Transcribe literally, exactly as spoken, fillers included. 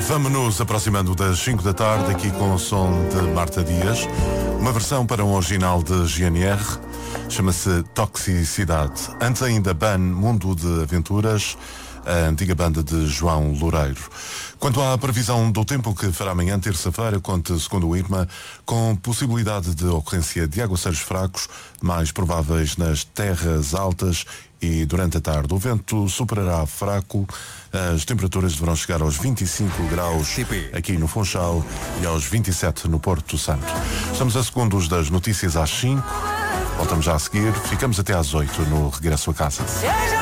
Vamos nos aproximando das cinco da tarde, aqui com o som de Marta Dias, uma versão para um original de G N R, chama-se Toxicidade. Antes ainda, Ban Mundo de Aventuras, a antiga banda de João Loureiro. Quanto à previsão do tempo que fará amanhã, terça-feira, conte, segundo o IRMA, com possibilidade de ocorrência de aguaceiros fracos, mais prováveis nas terras altas e durante a tarde. O vento superará fraco, as temperaturas deverão chegar aos vinte e cinco graus aqui no Funchal e aos vinte e sete no Porto Santo. Estamos a segundos das notícias às cinco, voltamos já a seguir, ficamos até às oito no regresso a casa.